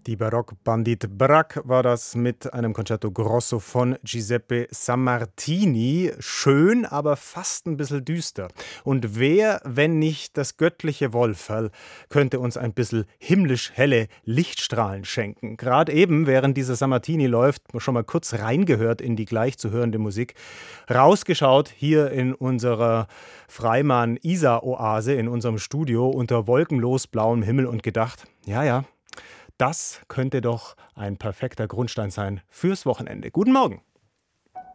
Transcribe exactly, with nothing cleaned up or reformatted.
Die Barockbandit Brack war das mit einem Concerto Grosso von Giuseppe Sammartini. Schön, aber fast ein bisschen düster. Und wer, wenn nicht das göttliche Wolferl, könnte uns ein bisschen himmlisch helle Lichtstrahlen schenken? Gerade eben, während dieser Sammartini läuft, schon mal kurz reingehört in die gleich zu hörende Musik, rausgeschaut hier in unserer Freimann-Isar-Oase, in unserem Studio unter wolkenlos blauem Himmel und gedacht, ja, ja, das könnte doch ein perfekter Grundstein sein fürs Wochenende. Guten Morgen.